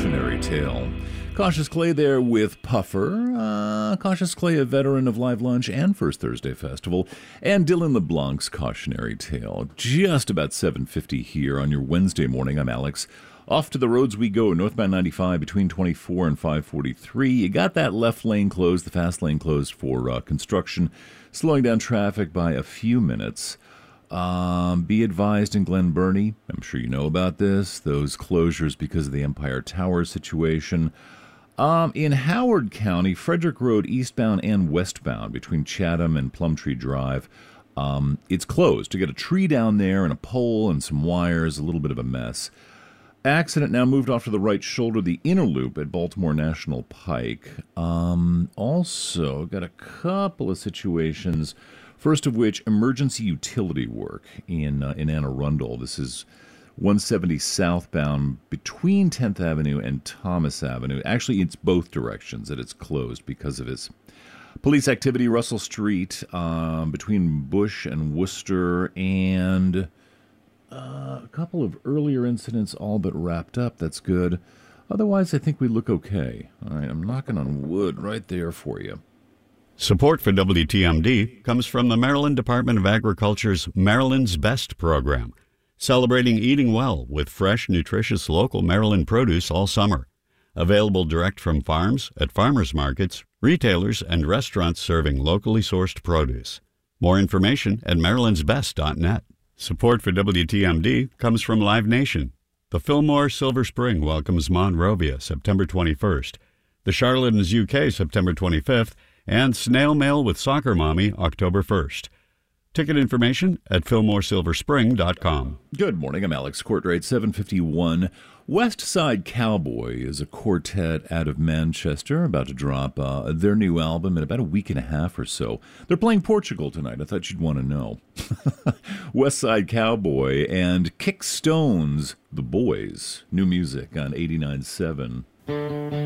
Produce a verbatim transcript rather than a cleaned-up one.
Cautionary Tale. Cautious Clay there with Puffer. Uh, Cautious Clay, a veteran of Live Lunch and First Thursday Festival. And Dylan LeBlanc's Cautionary Tale. Just about seven fifty here on your Wednesday morning. I'm Alex. Off to the roads we go. Northbound ninety-five between twenty-four and five forty-three. You got that left lane closed, the fast lane closed for uh, construction, slowing down traffic by a few minutes. Um, be advised in Glen Burnie, I'm sure you know about this, those closures because of the Empire Tower situation. Um, in Howard County, Frederick Road eastbound and westbound between Chatham and Plumtree Drive, um, it's closed. You got a tree down there and a pole and some wires, a little bit of a mess. Accident now moved off to the right shoulder, the inner loop at Baltimore National Pike. Um, also, got a couple of situations. First of which, emergency utility work in uh, in Anne Arundel. This is one seventy southbound between tenth Avenue and Thomas Avenue. Actually, it's both directions that it's closed because of its police activity. Russell Street um, between Bush and Worcester, and uh, a couple of earlier incidents all but wrapped up. That's good. Otherwise, I think we look okay. All right, I'm knocking on wood right there for you. Support for W T M D comes from the Maryland Department of Agriculture's Maryland's Best program, celebrating eating well with fresh, nutritious local Maryland produce all summer. Available direct from farms, at farmers markets, retailers, and restaurants serving locally sourced produce. More information at marylands best dot net. Support for W T M D comes from Live Nation. The Fillmore Silver Spring welcomes Monrovia September twenty-first, the Charlatans U K September twenty-fifth, and Snail Mail with Soccer Mommy October first. Ticket information at fillmore silver spring dot com. Good morning, I'm Alex Courtright, seven fifty-one. West Side Cowboy is a quartet out of Manchester, about to drop uh, their new album in about a week and a half or so. They're playing Portugal tonight. I thought you'd want to know. West Side Cowboy and Kick Stones, The Boys. New music on eighty-nine point seven.